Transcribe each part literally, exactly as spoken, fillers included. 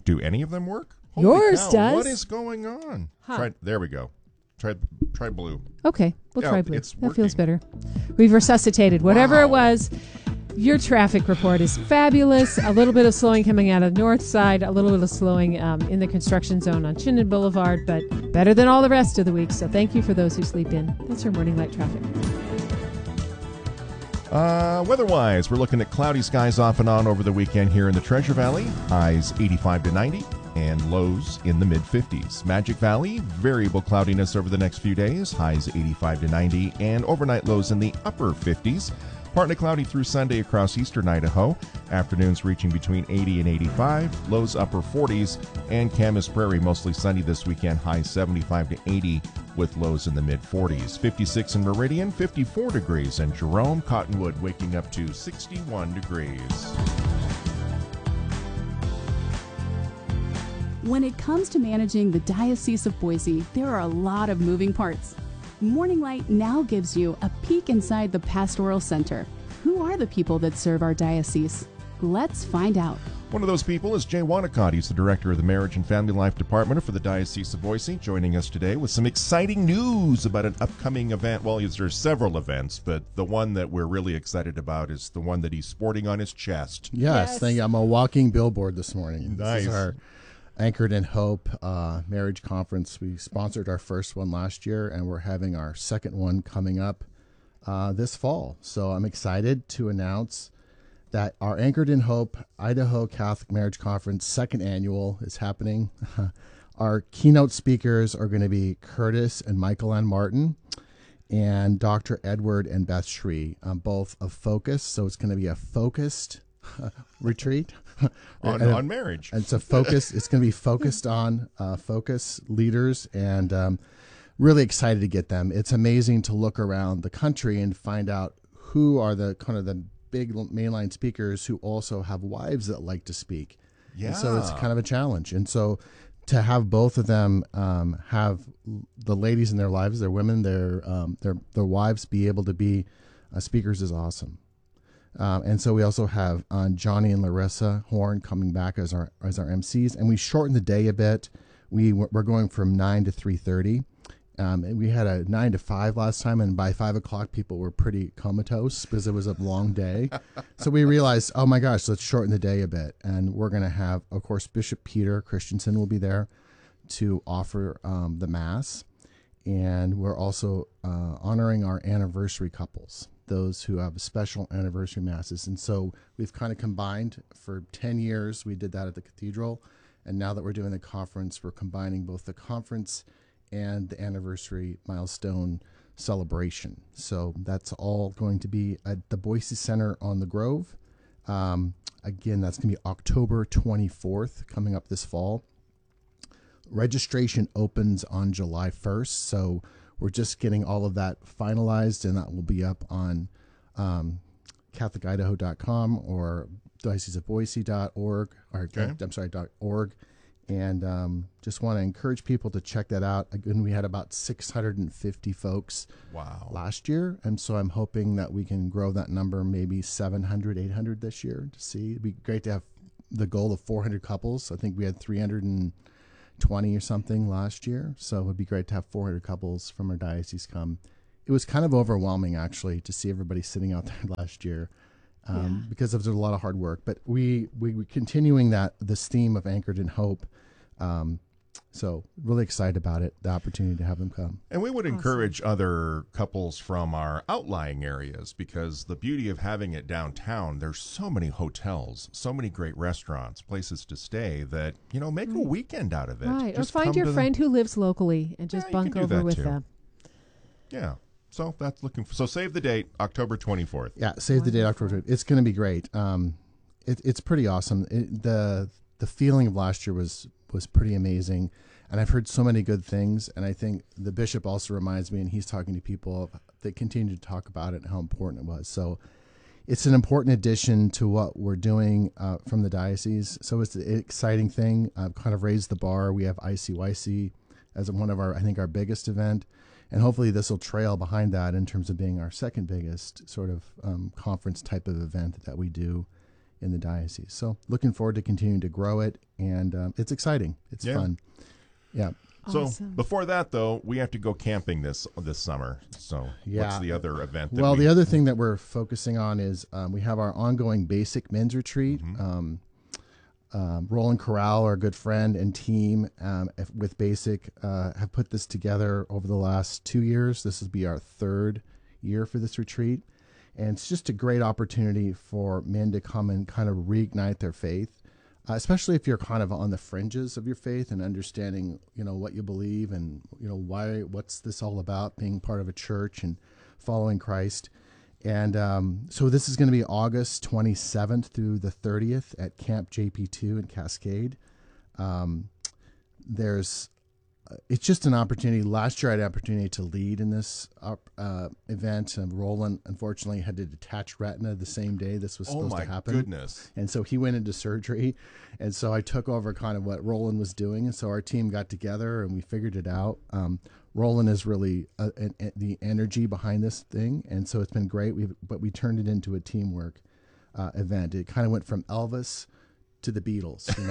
Do any of them work? Holy Yours cow, does. What is going on? Huh. Try, there we go. Try, try blue. Okay, we'll Yeah, try blue. it's That feels working. better. We've resuscitated whatever Wow. it was. Your traffic report is fabulous. A little bit of slowing coming out of the north side, a little bit of slowing um, in the construction zone on Chinden Boulevard, but better than all the rest of the week. So thank you for those who sleep in. That's your morning light traffic. Uh, weather-wise, we're looking at cloudy skies off and on over the weekend here in the Treasure Valley. Highs eighty-five to ninety and lows in the mid-fifties. Magic Valley, variable cloudiness over the next few days. Highs eighty-five to ninety and overnight lows in the upper fifties. Partly cloudy through Sunday across eastern Idaho. Afternoons reaching between eighty and eighty-five. Lows upper forties. And Camas Prairie mostly sunny this weekend. Highs seventy-five to eighty with lows in the mid-forties. fifty-six in Meridian, fifty-four degrees in Jerome. Cottonwood waking up to sixty-one degrees. When it comes to managing the Diocese of Boise, there are a lot of moving parts. Morning Light now gives you a peek inside the Pastoral Center. Who are the people that serve our diocese? Let's find out. One of those people is Jay Wanacott. He's the director of the Marriage and Family Life Department for the Diocese of Boise, joining us today with some exciting news about an upcoming event. Well, there's several events, but the one that we're really excited about is the one that he's sporting on his chest. Yes, Yes. thank you. I'm a walking billboard this morning. Nice. This is our Anchored in Hope uh, marriage conference. We sponsored our first one last year, and we're having our second one coming up uh, this fall. So I'm excited to announce that our Anchored in Hope Idaho Catholic Marriage Conference second annual is happening. Our keynote speakers are going to be Curtis and Michael Ann Martin and Doctor Edward and Beth Shree, um, both of Focus. So it's going to be a focused retreat. On, And- on marriage. And it's a focus. It's going to be focused on uh, focus leaders, and um, really excited to get them. It's amazing to look around the country and find out who are the kind of the big mainline speakers who also have wives that like to speak. Yeah. And so it's kind of a challenge. And so to have both of them um, have the ladies in their lives, their women, their um, their their wives be able to be uh, speakers is awesome. Um, and so we also have uh, Johnny and Larissa Horn coming back as our as our M Cs, and we shortened the day a bit. We we're going from nine to three thirty. Um, and we had a nine to five last time, and by five o'clock, people were pretty comatose because it was a long day. So we realized, oh my gosh, let's shorten the day a bit, and we're going to have, of course, Bishop Peter Christensen will be there to offer um, the mass, and we're also uh, honoring our anniversary couples, those who have special anniversary masses. And so we've kind of combined for ten years. We did that at the cathedral. And now that we're doing the conference, we're combining both the conference and the anniversary milestone celebration. So that's all going to be at the Boise Center on the Grove. Um, again, that's going to be October twenty-fourth, coming up this fall. Registration opens on July first. So we're just getting all of that finalized, and that will be up on um, Catholic Idaho dot com or Diocese of Boise dot org, or Okay. I'm sorry, dot .org. And um, just want to encourage people to check that out. Again, we had about six hundred fifty folks Wow. last year, and so I'm hoping that we can grow that number maybe seven hundred, eight hundred this year to see. It'd be great to have the goal of four hundred couples. I think we had three hundred twenty or something last year, so it would be great to have four hundred couples from our diocese come. It was kind of overwhelming, actually, to see everybody sitting out there last year, um, Yeah. because there was a lot of hard work. But we we were continuing that this theme of Anchored in Hope. Um, so really excited about it, the opportunity to have them come. And we would Awesome. encourage other couples from our outlying areas, because the beauty of having it downtown, there's so many hotels, so many great restaurants, places to stay that, you know, make a weekend out of it. Right. Just or find come your to the- friend who lives locally and just Yeah, you bunk can do over that with too. them. Yeah. So that's looking for, so save the date, October twenty-fourth. Yeah, save the date, Wonderful. October. It's going to be great. Um, it, it's pretty awesome. It, the the feeling of last year was was pretty amazing, and I've heard so many good things. And I think the bishop also reminds me, and he's talking to people that continue to talk about it and how important it was. So it's an important addition to what we're doing uh, from the diocese. So it's an exciting thing. I've kind of raised the bar. We have I C Y C as one of our, I think, our biggest event. And hopefully this will trail behind that in terms of being our second biggest sort of um, conference type of event that we do in the diocese. So looking forward to continuing to grow it, and um, it's exciting. It's Yeah. fun. Yeah. So Awesome. before that, though, we have to go camping this this summer. So Yeah. what's the other event? That Well, we, the other thing that we're focusing on is um, we have our ongoing basic men's retreat. Mhm. Um, um, Roland Corral, our good friend and team um, if- with Basic, uh, have put this together over the last two years. This will be our third year for this retreat. And it's just a great opportunity for men to come and kind of reignite their faith, uh, especially if you're kind of on the fringes of your faith and understanding, you know, what you believe and, you know, why, what's this all about, being part of a church and following Christ. And um, so this is going to be August twenty-seventh through the thirtieth at Camp J P two in Cascade. Um, there's, uh, it's just an opportunity. Last year I had an opportunity to lead in this uh, event. And Roland, unfortunately, had to detach retina the same day this was oh supposed my to happen. goodness. And so he went into surgery. And so I took over kind of what Roland was doing. And so our team got together and we figured it out. Um, Roland is really uh, an, an, the energy behind this thing. And so it's been great. We've, but we turned it into a teamwork uh, event. It kind of went from Elvis to the Beatles, you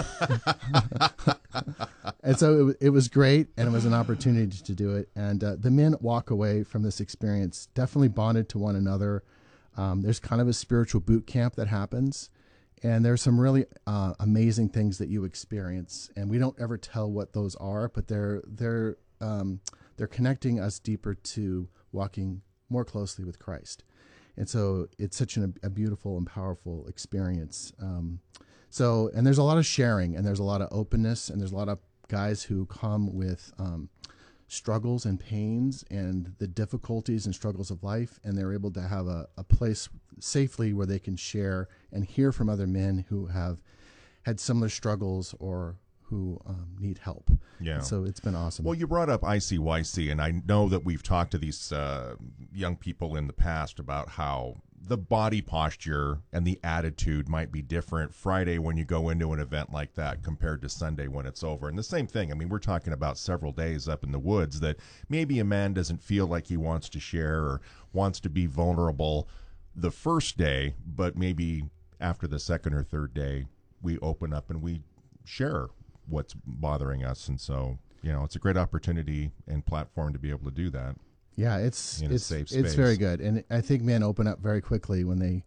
know? And so it, it was great. And it was an opportunity to do it. And uh, the men walk away from this experience definitely bonded to one another. Um, there's kind of a spiritual boot camp that happens. And there's some really uh, amazing things that you experience, and we don't ever tell what those are, but they're they're um, they're connecting us deeper to walking more closely with Christ, and so it's such an, a beautiful and powerful experience. Um, so, and there's a lot of sharing, and there's a lot of openness, and there's a lot of guys who come with um, struggles and pains and the difficulties and struggles of life, and they're able to have a, a place safely where they can share and hear from other men who have had similar struggles or who um, need help. Yeah. And so it's been awesome. Well, you brought up I C Y C, and I know that we've talked to these uh, young people in the past about how the body posture and the attitude might be different Friday when you go into an event like that compared to Sunday when it's over. And the same thing, I mean, we're talking about several days up in the woods that maybe a man doesn't feel like he wants to share or wants to be vulnerable the first day, but maybe after the second or third day, we open up and we share what's bothering us. And so, you know, it's a great opportunity and platform to be able to do that. Yeah, it's in a it's safe it's space. very good, and I think men open up very quickly when they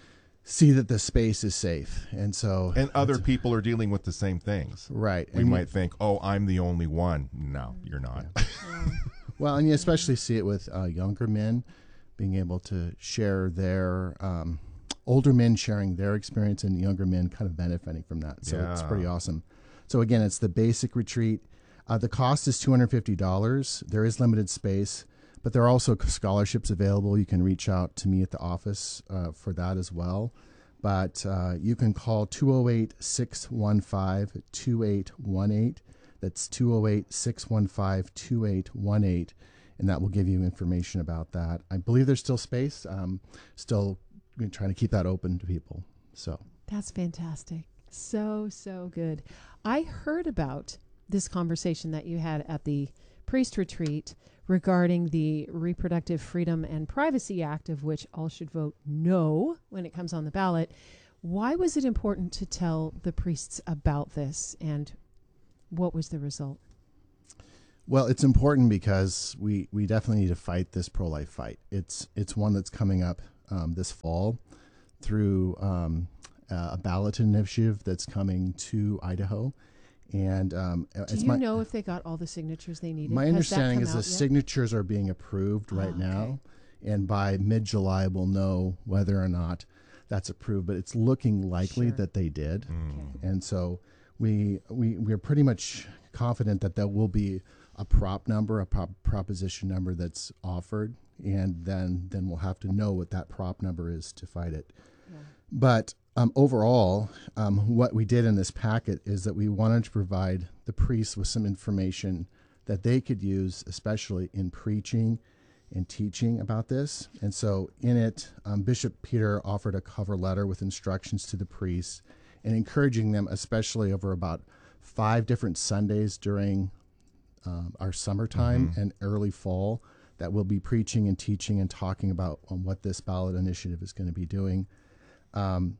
see that the space is safe, and so And other people are dealing with the same things. right. We and might think, oh, I'm the only one. No, you're not. well, and you especially see it with uh, younger men being able to share their um, older men sharing their experience, and younger men kind of benefiting from that. So it's Yeah. pretty awesome. So again, it's the basic retreat. Uh, the cost is two hundred fifty dollars. There is limited space. But there are also scholarships available. You can reach out to me at the office uh, for that as well. But uh, you can call two oh eight, six one five, two eight one eight. That's two oh eight, six one five, two eight one eight. And that will give you information about that. I believe there's still space. Um, still trying to keep that open to people. So That's fantastic. So, so good. I heard about this conversation that you had at the priest retreat regarding the Reproductive Freedom and Privacy Act, of which all should vote no when it comes on the ballot. Why was it important to tell the priests about this, and what was the result? Well, it's important because we, we definitely need to fight this pro-life fight. It's it's one that's coming up um, this fall through um, uh, a ballot initiative that's coming to Idaho. And um, Do it's you my, know if they got all the signatures they needed? my Has that understanding come is the out yet? signatures are being approved right Oh, now. And by mid-July, we'll know whether or not that's approved. But it's looking likely Sure. that they did. Okay. And so we, we, we're pretty much confident that there will be a prop number, a prop, proposition number that's offered, and then then we'll have to know what that prop number is to fight it. Yeah. But um, overall, um, what we did in this packet is that we wanted to provide the priests with some information that they could use, especially in preaching and teaching about this. And so in it, um, Bishop Peter offered a cover letter with instructions to the priests and encouraging them, especially over about five different Sundays during um, our summertime Mhm. and early fall, that we'll be preaching and teaching and talking about um, what this ballot initiative is going to be doing. Um,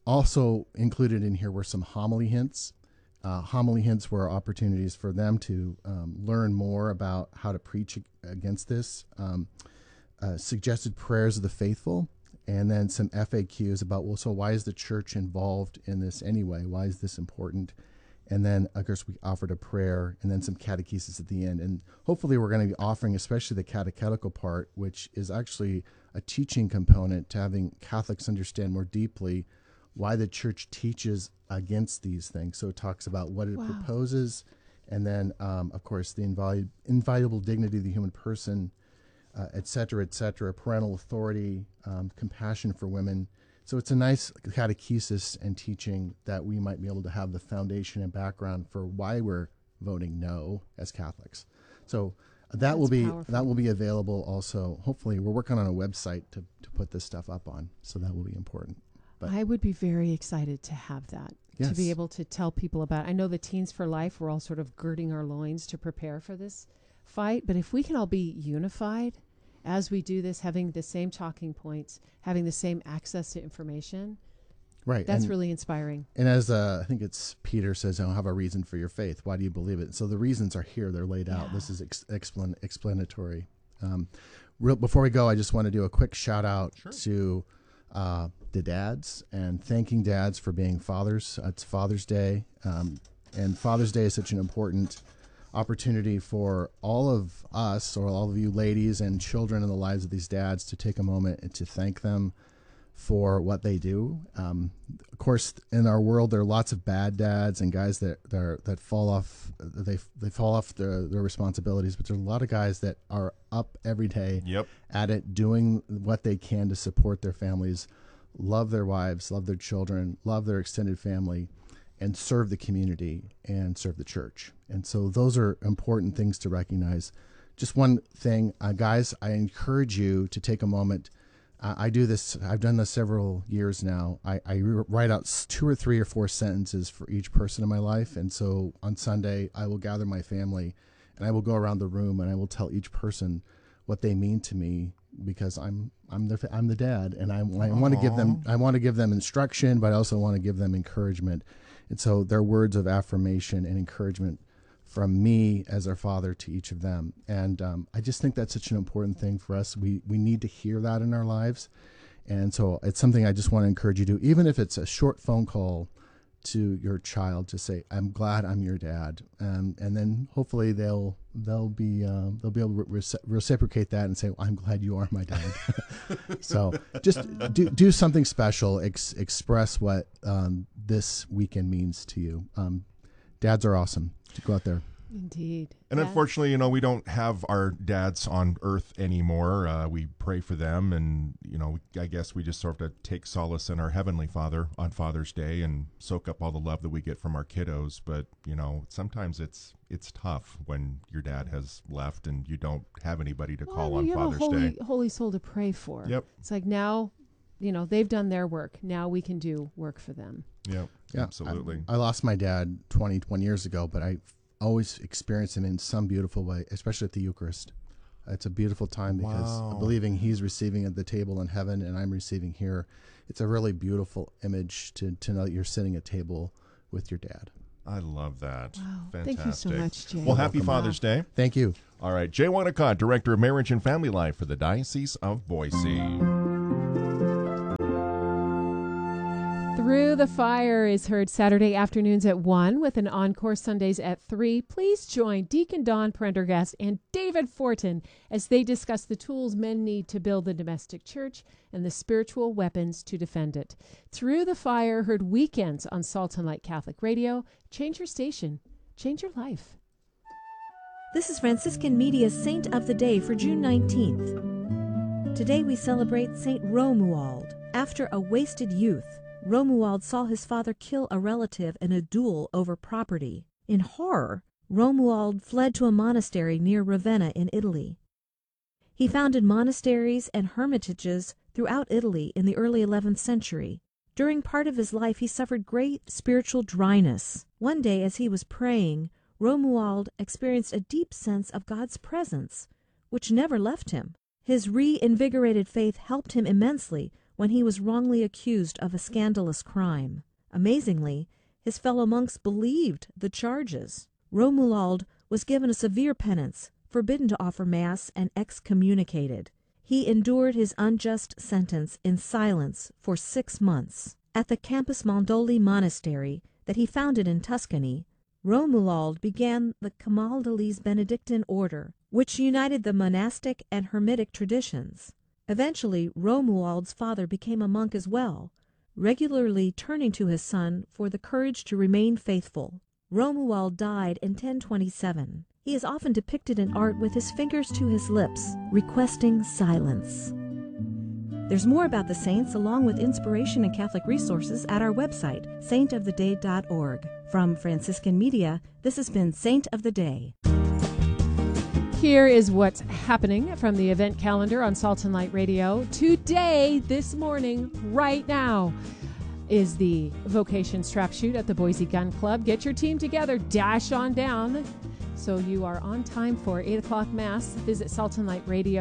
also included in here were some homily hints. Uh, homily hints were opportunities for them to um, learn more about how to preach against this. Um, uh, suggested prayers of the faithful, and then some F A Qs about, well, so why is the church involved in this anyway? Why is this important? And then, of course, we offered a prayer and then some catechesis at the end. And hopefully we're going to be offering especially the catechetical part, which is actually a teaching component to having Catholics understand more deeply why the church teaches against these things. So it talks about what it Wow. proposes, and then, um, of course, the invalu- inviolable dignity of the human person, uh, et cetera, et cetera, parental authority, um, compassion for women. So it's a nice catechesis and teaching that we might be able to have the foundation and background for why we're voting no as Catholics. So that That's will be powerful. that will be available also. Hopefully, we're working on a website to, to put this stuff up on, so that will be important. But I would be very excited to have that, to Yes. be able to tell people about it. I know the Teens for Life, we're all sort of girding our loins to prepare for this fight, but if we can all be unified as we do this, having the same talking points, having the same access to information, right, that's and, really inspiring. and as uh, I think it's Peter says, "I have a reason for your faith. Why do you believe it?" So the reasons are here; they're laid out. Yeah. This is ex- explan- explanatory. Um, real, before we go, I just want to do a quick shout out Sure. to uh, the dads and thanking dads for being fathers. Uh, it's Father's Day, um, and Father's Day is such an important opportunity for all of us, or all of you ladies and children in the lives of these dads, to take a moment and to thank them for what they do. Um, of course, in our world, there are lots of bad dads and guys that that, are, that fall off. They they fall off their, their responsibilities, but there's a lot of guys that are up every day Yep. at it, doing what they can to support their families, love their wives, love their children, love their extended family, and serve the community and serve the church. And so those are important things to recognize. Just one thing, uh, guys, I encourage you to take a moment. Uh, I do this, I've done this several years now. I, I re- write out s- two or three or four sentences for each person in my life. And so on Sunday, I will gather my family and I will go around the room and I will tell each person what they mean to me, because I'm I'm the I'm the dad, and I, I want to give them I want to give them instruction, but I also want to give them encouragement. And so they're words of affirmation and encouragement from me as their father to each of them. And um, I just think that's such an important thing for us. We we need to hear that in our lives. And so it's something I just want to encourage you to do, even if it's a short phone call to your child, to say, "I'm glad I'm your dad," um, and then hopefully they'll they'll be uh, they'll be able to reci- reciprocate that and say, well, "I'm glad you are my dad." So just do do something special. Ex- express what um, this weekend means to you. Um, dads are awesome. To go out there. Indeed. And Yeah. unfortunately, you know, we don't have our dads on earth anymore. Uh, we pray for them, and, you know, I guess we just sort of take solace in our Heavenly Father on Father's Day and soak up all the love that we get from our kiddos. But, you know, sometimes it's it's tough when your dad has left and you don't have anybody to Well, call I mean, on you have Father's a holy, Day. holy soul to pray for. Yep. It's like now, you know, they've done their work. Now we can do work for them. Yep. Yeah, Absolutely. I, I lost my dad twenty-one years ago, but I always experience him in some beautiful way, especially at the Eucharist. It's a beautiful time because Wow. believing he's receiving at the table in heaven and I'm receiving here. It's a really beautiful image to, to know that you're sitting at table with your dad. I love that. Wow. Fantastic. Thank you so much, Jay. Well, happy Welcome. Father's Day. Thank you. All right. Jay Wanacott, Director of Marriage and Family Life for the Diocese of Boise. Through the Fire is heard Saturday afternoons at one with an encore Sundays at three. Please join Deacon Don Prendergast and David Fortin as they discuss the tools men need to build the domestic church and the spiritual weapons to defend it. Through the Fire heard weekends on Salt and Light Catholic Radio. Change your station. Change your life. This is Franciscan Media's Saint of the Day for June nineteenth. Today we celebrate Saint Romuald. After a wasted youth, Romuald saw his father kill a relative in a duel over property. In horror, Romuald fled to a monastery near Ravenna in Italy. He founded monasteries and hermitages throughout Italy in the early eleventh century. During part of his life, he suffered great spiritual dryness. One day, as he was praying, Romuald experienced a deep sense of God's presence, which never left him. His reinvigorated faith helped him immensely when he was wrongly accused of a scandalous crime. Amazingly, his fellow monks believed the charges. Romuald was given a severe penance, forbidden to offer Mass, and excommunicated. He endured his unjust sentence in silence for six months. At the Campus Mondoli monastery that he founded in Tuscany, Romuald began the Camaldolese Benedictine order, which united the monastic and hermitic traditions. Eventually, Romuald's father became a monk as well, regularly turning to his son for the courage to remain faithful. Romuald died in ten twenty-seven. He is often depicted in art with his fingers to his lips, requesting silence. There's more about the saints along with inspiration and Catholic resources at our website, saint of the day dot org. From Franciscan Media, this has been Saint of the Day. Here is what's happening from the event calendar on Salt and Light Radio. Today, this morning, right now, is the Vocation Strap Shoot at the Boise Gun Club. Get your team together, dash on down, so you are on time for eight o'clock Mass. Visit Salt and Light Radio.